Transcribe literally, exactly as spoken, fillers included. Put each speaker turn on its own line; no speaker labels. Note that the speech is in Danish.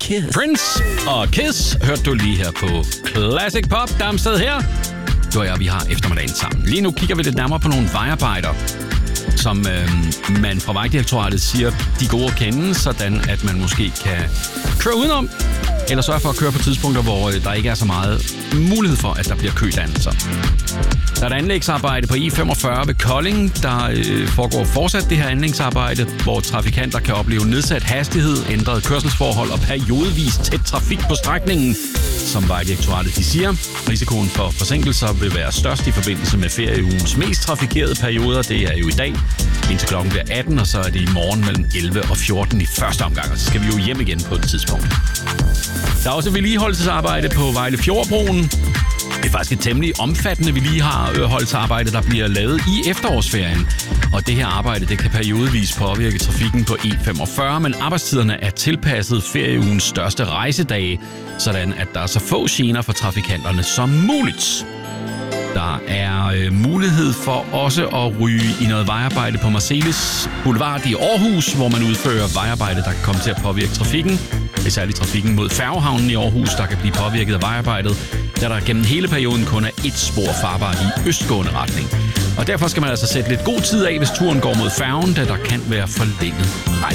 Kiss.
Prince og Kiss hørte du lige her på Classic Pop. Damsted her. Du og jeg, vi har eftermiddagen sammen. Lige nu kigger vi lidt nærmere på nogle vejarbejder, som øh, man fra Vejdirektoratet siger, de gode at kende, sådan at man måske kan køre udenom, eller sørge for at køre på tidspunkter, hvor der ikke er så meget mulighed for, at der bliver kødannelser. Der er et anlægsarbejde på I femogfyrre ved Kolding. Der øh, foregår fortsat det her anlægsarbejde, hvor trafikanter kan opleve nedsat hastighed, ændrede kørselsforhold og periodevis tæt trafik på strækningen. Som Vejdirektoratet de siger, risikoen for forsinkelser vil være størst i forbindelse med ferieugens mest trafikerede perioder. Det er jo i dag indtil klokken bliver atten, og så er det i morgen mellem elleve og fjorten i første omgang, og så skal vi jo hjem igen på et tidspunkt. Der er også vedligeholdelsesarbejde på Vejle-Fjordbroen. Det er faktisk et temmelig omfattende vedligeholdelsesarbejde, der bliver lavet i efterårsferien. Og det her arbejde det kan periodevis påvirke trafikken på E femogfyrre, men arbejdstiderne er tilpasset ferieugens største rejsedage, sådan at der er så få gener for trafikanterne som muligt. Der er øh, mulighed for også at ryge i noget vejarbejde på Marselis Boulevard i Aarhus, hvor man udfører vejarbejde, der kan komme til at påvirke trafikken. Det er særligt trafikken mod Færgehavnen i Aarhus, der kan blive påvirket af vejarbejdet, da der gennem hele perioden kun er ét spor farbar i østgående retning. Og derfor skal man altså sætte lidt god tid af, hvis turen går mod færgen, da der kan være forlænget rejse.